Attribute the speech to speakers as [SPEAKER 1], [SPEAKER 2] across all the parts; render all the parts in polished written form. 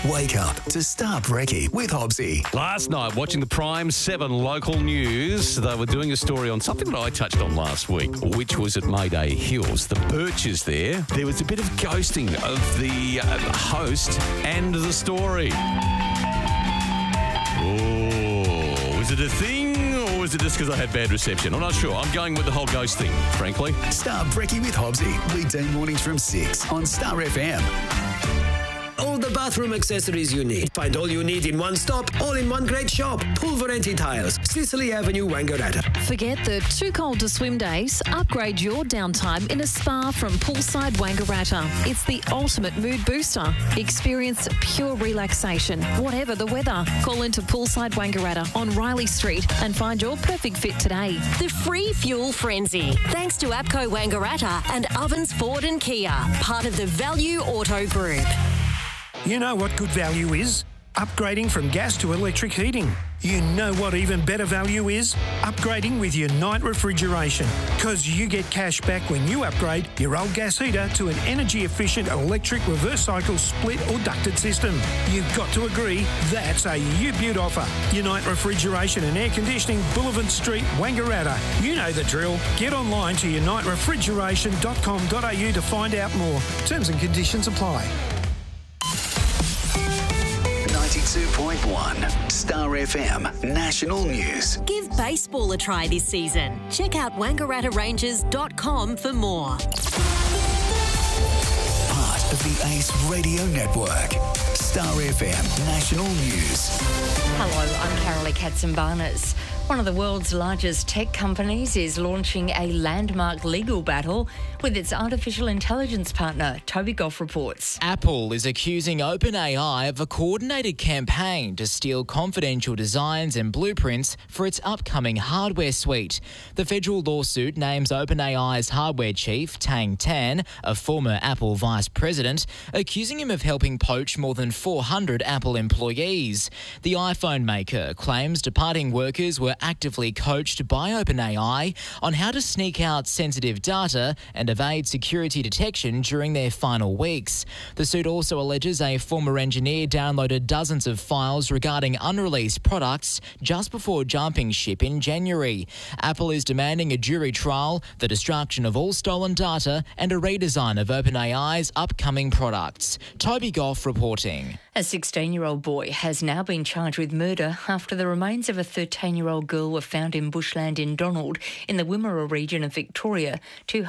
[SPEAKER 1] Wake up to Star Brekkie with Hobbsy.
[SPEAKER 2] Last night, watching the Prime 7 local news, they were doing a story on something that I touched on last week, which was at Mayday Hills. The Birches there was a bit of ghosting of the host and the story. Oh, was it a thing or was it just because I had bad reception? I'm not sure. I'm going with the whole ghost thing, frankly.
[SPEAKER 1] Star Brekkie with Hobbsy. Weekday mornings from 6 on Star FM.
[SPEAKER 3] All the bathroom accessories you need. Find all you need in one stop, all in one great shop. Pulverenti Tiles, Sicily Avenue, Wangaratta.
[SPEAKER 4] Forget the too cold to swim days. Upgrade your downtime in a spa from Poolside Wangaratta. It's the ultimate mood booster. Experience pure relaxation, whatever the weather. Call into Poolside Wangaratta on Riley Street and find your perfect fit today.
[SPEAKER 5] The free fuel frenzy. Thanks to APCO Wangaratta and Ovens Ford and Kia, part of the Value Auto Group.
[SPEAKER 6] You know what good value is? Upgrading from gas to electric heating. You know what even better value is? Upgrading with Unite Refrigeration. Because you get cash back when you upgrade your old gas heater to an energy-efficient electric reverse cycle split or ducted system. You've got to agree, that's a U-Beaut offer. Unite Refrigeration and Air Conditioning, Boulevard Street, Wangaratta. You know the drill. Get online to uniterefrigeration.com.au to find out more. Terms and conditions apply.
[SPEAKER 1] 92.1 Star FM National News.
[SPEAKER 5] Give baseball a try this season. Check out wangarattaranges.com for more.
[SPEAKER 1] Part of the Ace Radio Network. Star FM National News.
[SPEAKER 7] Hello, I'm Carolee Katsimbarnas. One of the world's largest tech companies is launching a landmark legal battle with its artificial intelligence partner, Toby Goff reports.
[SPEAKER 8] Apple is accusing OpenAI of a coordinated campaign to steal confidential designs and blueprints for its upcoming hardware suite. The federal lawsuit names OpenAI's hardware chief, Tang Tan, a former Apple vice president, accusing him of helping poach more than 400 Apple employees. The iPhone maker claims departing workers were actively coached by OpenAI on how to sneak out sensitive data and evade security detection during their final weeks. The suit also alleges a former engineer downloaded dozens of files regarding unreleased products just before jumping ship in January. Apple is demanding a jury trial, the destruction of all stolen data, and a redesign of OpenAI's upcoming products. Toby Goff reporting.
[SPEAKER 7] A 16-year-old boy has now been charged with murder after the remains of a 13-year-old girl were found in bushland in Donald in the Wimmera region of Victoria,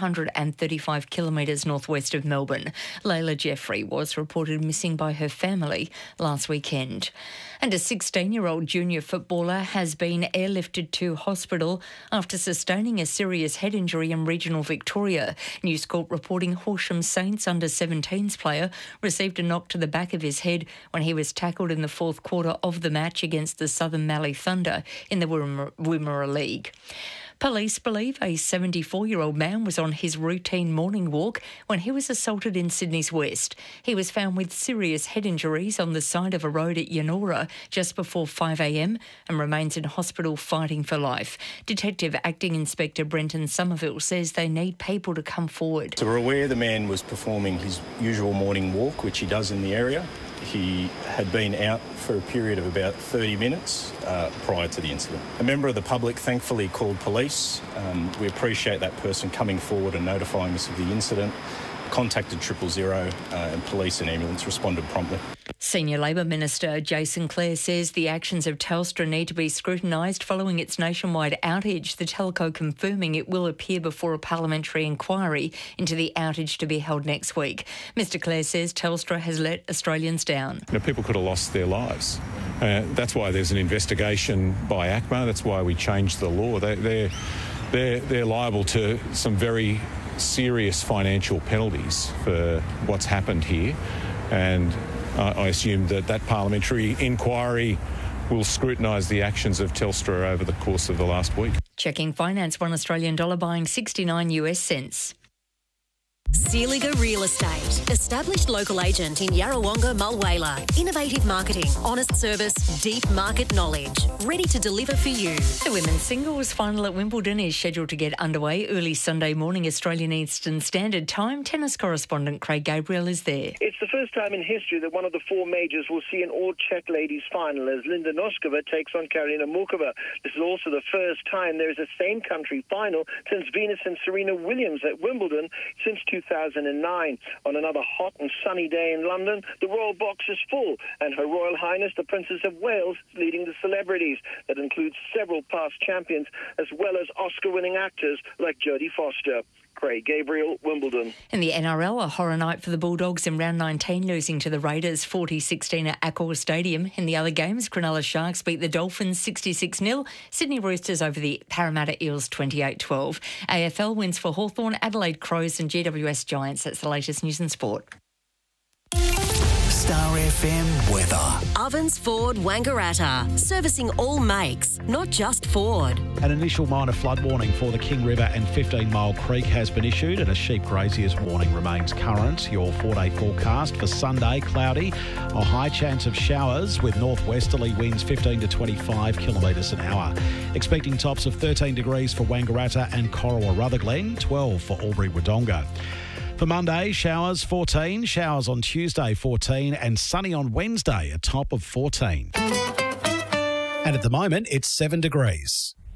[SPEAKER 7] 235 kilometres northwest of Melbourne. Layla Jeffrey was reported missing by her family last weekend. And a 16-year-old junior footballer has been airlifted to hospital after sustaining a serious head injury in regional Victoria. News Corp reporting Horsham Saints under-17s player received a knock to the back of his head when he was tackled in the fourth quarter of the match against the Southern Mallee Thunder in the Wimmera League. Police believe a 74-year-old man was on his routine morning walk when he was assaulted in Sydney's West. He was found with serious head injuries on the side of a road at Yanora just before 5 a.m. and remains in hospital fighting for life. Detective Acting Inspector Brenton Somerville says they need people to come forward.
[SPEAKER 9] So we're aware the man was performing his usual morning walk, which he does in the area. He had been out for a period of about 30 minutes prior to the incident. A member of the public thankfully called police. We appreciate that person coming forward and notifying us of the incident. Contacted 000 and police and ambulance responded promptly.
[SPEAKER 7] Senior Labor Minister Jason Clare says the actions of Telstra need to be scrutinised following its nationwide outage, the telco confirming it will appear before a parliamentary inquiry into the outage to be held next week. Mr Clare says Telstra has let Australians down.
[SPEAKER 10] People could have lost their lives. That's why there's an investigation by ACMA. That's why we changed the law. They're liable to some very serious financial penalties for what's happened here, and I assume that parliamentary inquiry will scrutinise the actions of Telstra over the course of the last week.
[SPEAKER 7] Checking finance, $1 Australian dollar buying 69 US cents.
[SPEAKER 5] Sealiger Real Estate. Established local agent in Yarrawonga, Mulwala. Innovative marketing, honest service, deep market knowledge. Ready to deliver for you.
[SPEAKER 7] The women's singles final at Wimbledon is scheduled to get underway early Sunday morning Australian Eastern Standard Time. Tennis correspondent Craig Gabriel is there.
[SPEAKER 11] It's the first time in history that one of the four majors will see an all-Czech ladies final as Linda Noskova takes on Karina Mukova. This is also the first time there is a same-country final since Venus and Serena Williams at Wimbledon since 2009. On another hot and sunny day in London, the Royal Box is full, and Her Royal Highness the Princess of Wales is leading the celebrities. That includes several past champions as well as Oscar-winning actors like Jodie Foster. Craig Gabriel, Wimbledon.
[SPEAKER 7] In the NRL, a horror night for the Bulldogs in round 19, losing to the Raiders 40-16 at Accor Stadium. In the other games, Cronulla Sharks beat the Dolphins 66-0. Sydney Roosters over the Parramatta Eels 28-12. AFL wins for Hawthorn, Adelaide Crows and GWS Giants. That's the latest news and sport.
[SPEAKER 1] Star FM weather.
[SPEAKER 5] Ovens Ford Wangaratta. Servicing all makes, not just Ford.
[SPEAKER 12] An initial minor flood warning for the King River and 15 Mile Creek has been issued, and a sheep graziers warning remains current. Your 4-day forecast for Sunday: cloudy, a high chance of showers with northwesterly winds 15 to 25 kilometres an hour. Expecting tops of 13 degrees for Wangaratta and Corowa Rutherglen, 12 for Albury Wodonga. For Monday, showers 14, showers on Tuesday 14 and sunny on Wednesday, a top of 14. And at the moment, it's 7 degrees.